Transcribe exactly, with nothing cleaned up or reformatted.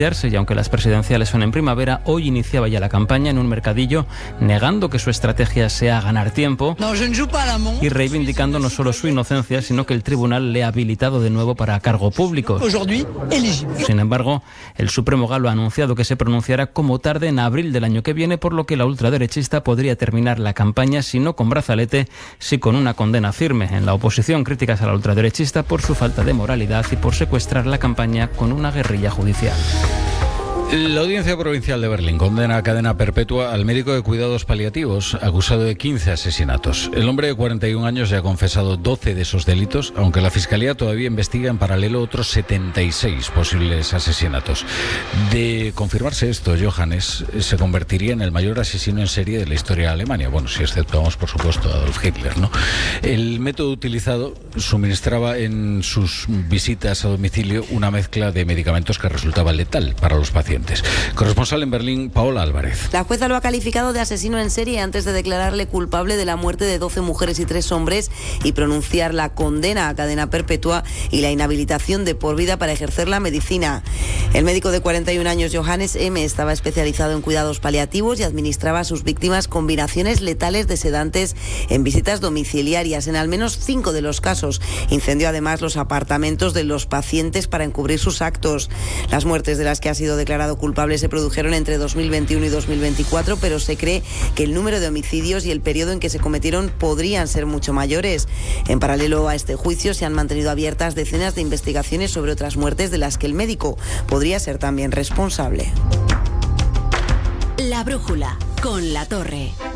Y aunque las presidenciales son en primavera, hoy iniciaba ya la campaña en un mercadillo, negando que su estrategia sea ganar tiempo y reivindicando no solo su inocencia, sino que el tribunal le ha habilitado de nuevo para cargo público. Sin embargo, el Supremo galo ha anunciado que se pronunciará como tarde en abril del año que viene, por lo que la ultraderechista podría terminar la campaña, si no con brazalete, sí con una condena firme. En la oposición, críticas a la ultraderechista por su falta de moralidad y por secuestrar la campaña con una guerrilla judicial. La Audiencia Provincial de Berlín condena a cadena perpetua al médico de cuidados paliativos acusado de quince asesinatos. El hombre de cuarenta y un años ya ha confesado doce de esos delitos, aunque la Fiscalía todavía investiga en paralelo otros setenta y seis posibles asesinatos. De confirmarse esto, Johannes se convertiría en el mayor asesino en serie de la historia de Alemania. Bueno, si exceptuamos, por supuesto, a Adolf Hitler, ¿no? El método utilizado suministraba en sus visitas a domicilio una mezcla de medicamentos que resultaba letal para los pacientes. Corresponsal en Berlín, Paola Álvarez. La jueza lo ha calificado de asesino en serie antes de declararle culpable de la muerte de doce mujeres y tres hombres y pronunciar la condena a cadena perpetua y la inhabilitación de por vida para ejercer la medicina. El médico de cuarenta y un años, Johannes M., estaba especializado en cuidados paliativos y administraba a sus víctimas combinaciones letales de sedantes en visitas domiciliarias. En al menos cinco de los casos incendió además los apartamentos de los pacientes para encubrir sus actos. Las muertes de las que ha sido declarado culpables se produjeron entre dos mil veintiuno y dos mil veinticuatro, pero se cree que el número de homicidios y el periodo en que se cometieron podrían ser mucho mayores. En paralelo a este juicio se han mantenido abiertas decenas de investigaciones sobre otras muertes de las que el médico podría ser también responsable. La brújula con La Torre.